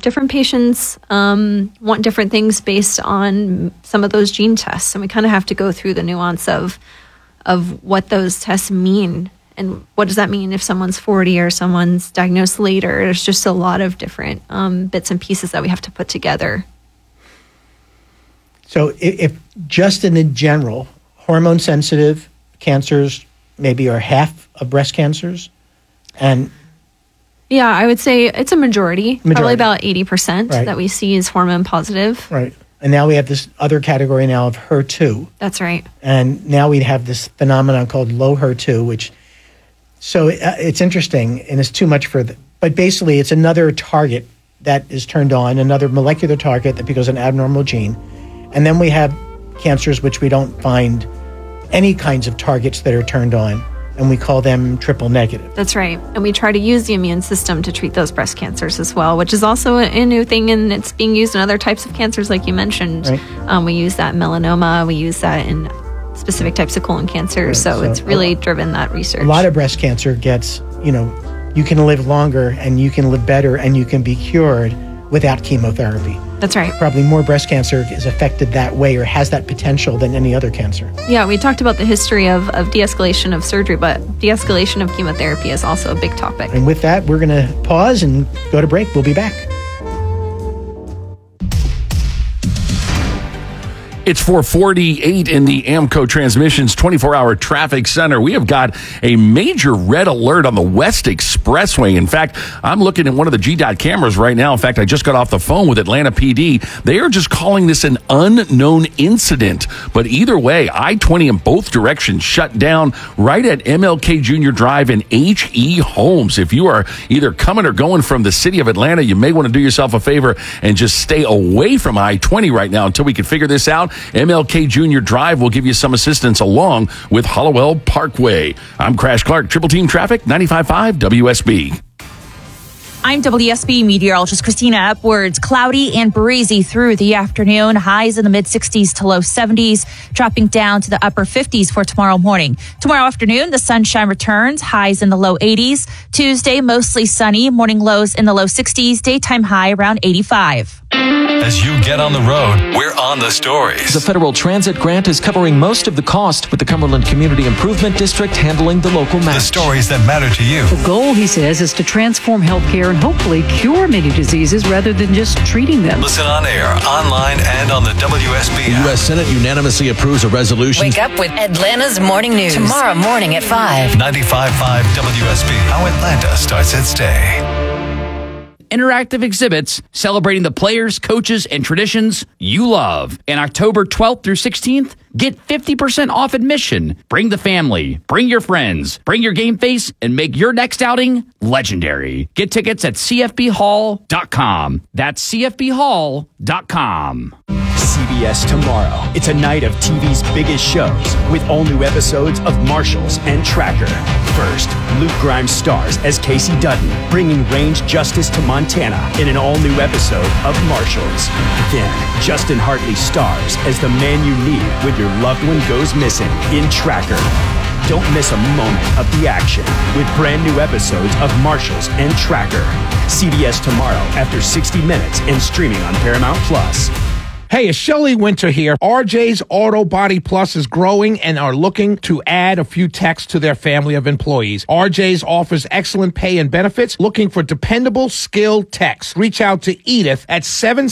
different patients want different things based on some of those gene tests. And we kind of have to go through the nuance of what those tests mean. And what does that mean if someone's 40 or someone's diagnosed later? There's just a lot of different bits and pieces that we have to put together. So if just in the general, hormone-sensitive cancers maybe are half of breast cancers? And yeah, I would say it's a majority. Probably about 80% that we see is hormone positive. Right. And now we have this other category now of HER2. That's right. And now we have this phenomenon called low HER2, so it's interesting, and it's too much but basically it's another target that is turned on, another molecular target that becomes an abnormal gene. And then we have cancers which we don't find any kinds of targets that are turned on, and we call them triple negative. That's right. And we try to use the immune system to treat those breast cancers as well, which is also a new thing, and it's being used in other types of cancers like you mentioned. Right. We use that in melanoma, we use that in specific types of colon cancer, right. So it's really driven that research. A lot of breast cancer gets, you can live longer and you can live better and you can be cured without chemotherapy. That's right. Probably more breast cancer is affected that way or has that potential than any other cancer. Yeah, we talked about the history of de-escalation of surgery, but de-escalation of chemotherapy is also a big topic. And with that, we're going to pause and go to break. We'll be back. It's 4:48 in the AAMCO Transmissions 24-hour traffic center. We have got a major red alert on the West Expressway. In fact, I'm looking at one of the GDOT cameras right now. In fact, I just got off the phone with Atlanta PD. They are just calling this an unknown incident. But either way, I-20 in both directions shut down right at MLK Jr. Drive and H.E. Holmes. If you are either coming or going from the city of Atlanta, you may want to do yourself a favor and just stay away from I-20 right now until we can figure this out. MLK Jr. Drive will give you some assistance along with Hollowell Parkway. I'm Crash Clark, Triple Team Traffic, 95.5 WSB. I'm WSB meteorologist Christina Epwards. Cloudy and breezy through the afternoon. Highs in the mid-60s to low 70s, dropping down to the upper 50s for tomorrow morning. Tomorrow afternoon, the sunshine returns. Highs in the low 80s. Tuesday, mostly sunny. Morning lows in the low 60s. Daytime high around 85. As you get on the road, we're on the stories. The federal transit grant is covering most of the cost, with the Cumberland Community Improvement District handling the local match. The stories that matter to you. The goal, he says, is to transform healthcare and hopefully cure many diseases rather than just treating them. Listen on air, online, and on the WSB app. The U.S. Senate unanimously approves a resolution. Wake up with Atlanta's Morning News. Tomorrow morning at 5. 95.5 WSB. How Atlanta starts its day. Interactive exhibits celebrating the players, coaches, and traditions you love. And October 12th through 16th, get 50% off admission. Bring the family, bring your friends, bring your game face, and make your next outing legendary. Get tickets at cfbhall.com. That's cfbhall.com. CBS Tomorrow. It's a night of TV's biggest shows with all new episodes of Marshals and Tracker. First, Luke Grimes stars as Casey Dutton, bringing range justice to Montana in an all-new episode of Marshals. Then, Justin Hartley stars as the man you need when your loved one goes missing in Tracker. Don't miss a moment of the action with brand new episodes of Marshals and Tracker. CBS Tomorrow after 60 minutes and streaming on Paramount Plus. Hey, it's Shelley Winter here. RJ's Auto Body Plus is growing and are looking to add a few techs to their family of employees. RJ's offers excellent pay and benefits, looking for dependable, skilled techs. Reach out to Edith at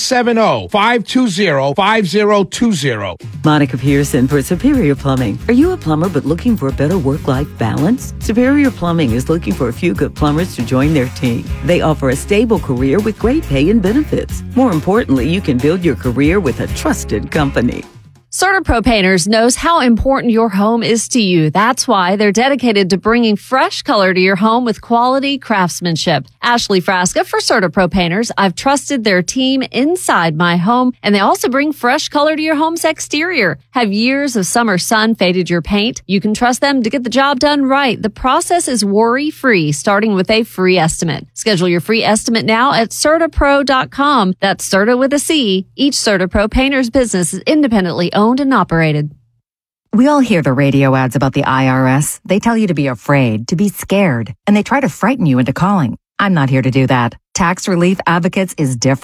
770-520-5020. Monica Pearson for Superior Plumbing. Are you a plumber but looking for a better work-life balance? Superior Plumbing is looking for a few good plumbers to join their team. They offer a stable career with great pay and benefits. More importantly, you can build your career with a trusted company. CertaPro Painters knows how important your home is to you. That's why they're dedicated to bringing fresh color to your home with quality craftsmanship. Ashley Frasca for CertaPro Painters. I've trusted their team inside my home, and they also bring fresh color to your home's exterior. Have years of summer sun faded your paint? You can trust them to get the job done right. The process is worry-free, starting with a free estimate. Schedule your free estimate now at CertaPro.com. That's Certa with a C. Each CertaPro Painters business is independently owned and operated. We all hear the radio ads about the IRS. They tell you to be afraid, to be scared, and they try to frighten you into calling. I'm not here to do that. Tax Relief Advocates is different.